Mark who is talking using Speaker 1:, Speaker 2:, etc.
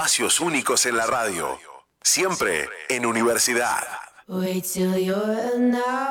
Speaker 1: espacios únicos en la radio. Siempre en Universidad.
Speaker 2: Wait till you're an hour.